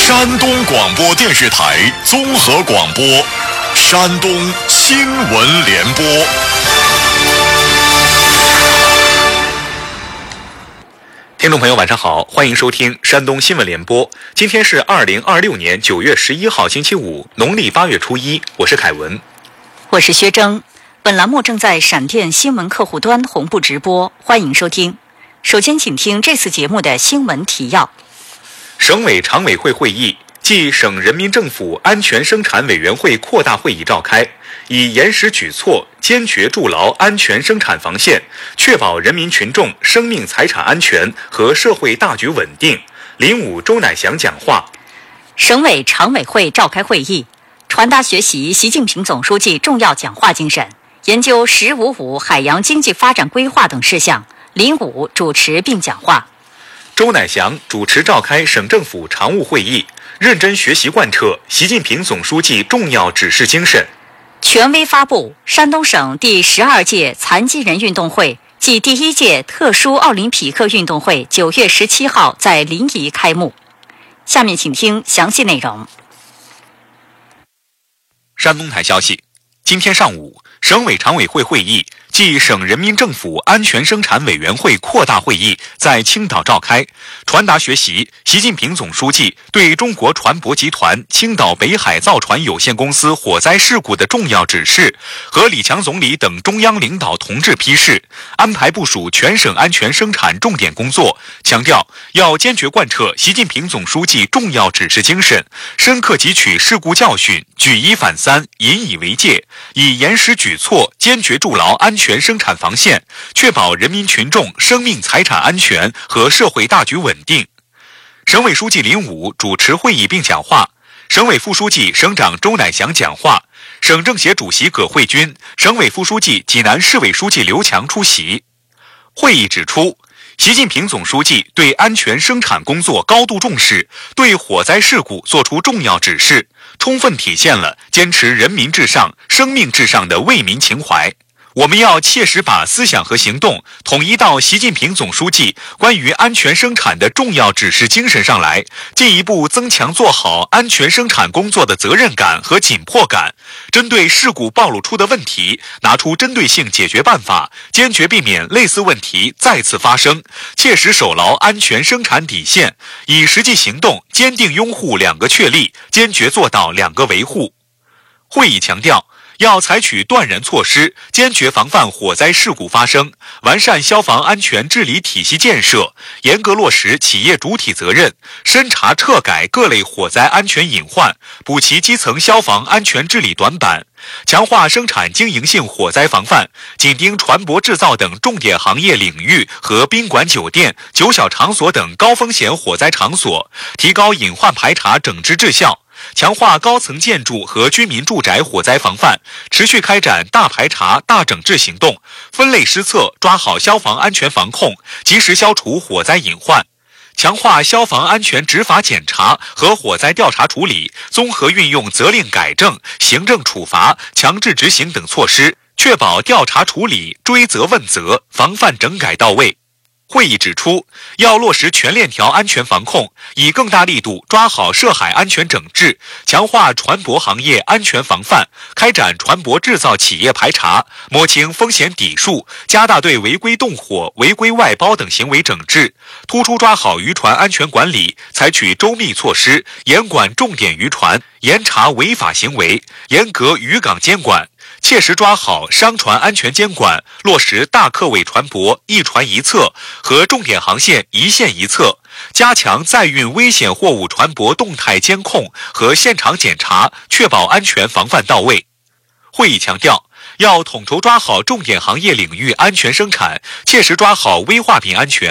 山东广播电视台综合广播，山东新闻联播。 听众朋友晚上好，欢迎收听山东新闻联播。今天是2026年9月11号星期五，农历8月初1，我是凯文， 我是薛征。本栏目正在闪电新闻客户端同步直播，欢迎收听。首先请听这次节目的新闻提要。 省委常委会会议暨省人民政府安全生产委员会扩大会议召开，以严实举措，坚决筑牢安全生产防线，确保人民群众生命财产安全和社会大局稳定。临武周乃祥讲话。 省委常委会召开会议，传达学习习近平总书记重要讲话精神，研究“十五五”海洋经济发展规划等事项。临武主持并讲话。 周乃祥主持召开省政府常务会议，认真学习贯彻习近平总书记重要指示精神。 权威发布山东省第12届残疾人运动会暨第1届特殊奥林匹克运动会9月17号在临沂开幕。下面请听详细内容。 山东台消息，今天上午，省委常委会会议暨省人民政府安全生产委员会扩大会议在青岛召开，传达学习习近平总书记对中国船舶集团青岛北海造船有限公司火灾事故的重要指示和李强总理等中央领导同志批示，安排部署全省安全生产重点工作，强调要坚决贯彻习近平总书记重要指示精神，深刻汲取事故教训，举一反三，引以为戒，以严实举措，坚决筑牢安全生产防线，确保人民群众生命财产安全和社会大局稳定。省委书记临武主持会议并讲话，省委副书记、省长周乃祥讲话，省政协主席葛慧军、省委副书记、济南市委书记刘强出席。会议指出，习近平总书记对安全生产工作高度重视，对火灾事故作出重要指示，充分体现了坚持人民至上、生命至上的为民情怀。我们要切实把思想和行动统一到习近平总书记关于安全生产的重要指示精神上来，进一步增强做好安全生产工作的责任感和紧迫感，针对事故暴露出的问题，拿出针对性解决办法，坚决避免类似问题再次发生，切实守牢安全生产底线，以实际行动坚定拥护2个确立，坚决做到2个维护。会议强调，要采取断然措施，坚决防范火灾事故发生，完善消防安全治理体系建设，严格落实企业主体责任，深查彻改各类火灾安全隐患，补齐基层消防安全治理短板，强化生产经营性火灾防范，紧盯船舶制造等重点行业领域和宾馆酒店、酒小场所等高风险火灾场所，提高隐患排查整治质效，强化高层建筑和居民住宅火灾防范，持续开展大排查、大整治行动，分类施策，抓好消防安全防控，及时消除火灾隐患。强化消防安全执法检查和火灾调查处理，综合运用责令改正、行政处罚、强制执行等措施，确保调查处理、追责问责、防范整改到位。会议指出，要落实全链条安全防控，以更大力度抓好涉海安全整治，强化船舶行业安全防范，开展船舶制造企业排查，摸清风险底数，加大对违规动火、违规外包等行为整治，突出抓好渔船安全管理，采取周密措施，严管重点渔船，严查违法行为，严格渔港监管，切实抓好商船安全监管，落实大客尾船舶一船一侧和重点航线一线一侧，加强载运危险货物船舶动态监控和现场检查，确保安全防范到位。会议强调，要统筹抓好重点行业领域安全生产，切实抓好危化品安全、